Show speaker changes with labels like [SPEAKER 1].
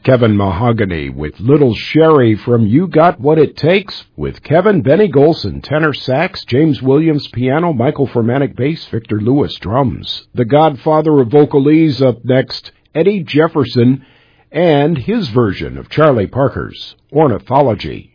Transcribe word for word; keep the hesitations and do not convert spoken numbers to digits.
[SPEAKER 1] Kevin Mahogany with Little Sherry from You Got What It Takes, with Kevin Benny Golson, tenor sax, James Williams piano, Michael Formatic bass, Victor Lewis drums. The godfather of vocalese up next, Eddie Jefferson, and his version of Charlie Parker's Ornithology.